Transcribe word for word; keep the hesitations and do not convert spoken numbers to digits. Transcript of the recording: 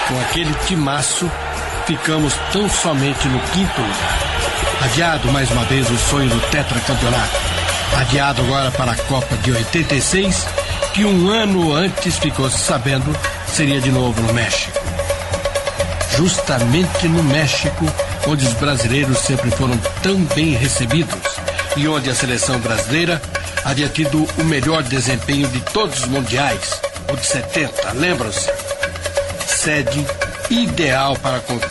Com aquele timaço, ficamos tão somente no quinto lugar. Adiado mais uma vez o sonho do tetracampeonato. Adiado agora para a Copa de oitenta e seis, que um ano antes ficou sabendo seria de novo no México. Justamente no México, onde os brasileiros sempre foram tão bem recebidos e onde a seleção brasileira havia tido o melhor desempenho de todos os mundiais, o de setenta, lembram-se? Sede ideal para